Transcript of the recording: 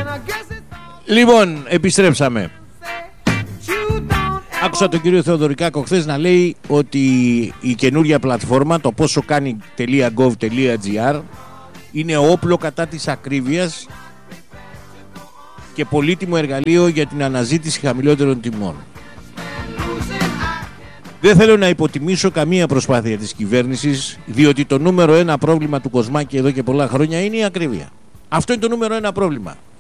Λοιπόν, επιστρέψαμε. Άκουσα τον κύριο Θεοδωρικάκο χθες να λέει ότι η καινούργια πλατφόρμα, το πόσο κάνει.gov.gr, είναι όπλο κατά της ακρίβειας και πολύτιμο εργαλείο για την αναζήτηση χαμηλότερων τιμών. Δεν θέλω να υποτιμήσω καμία προσπάθεια της κυβέρνησης, διότι το νούμερο ένα πρόβλημα του Κοσμάκη εδώ και πολλά χρόνια είναι η ακρίβεια. Αυτό είναι το νούμερο ένα πρόβλημα.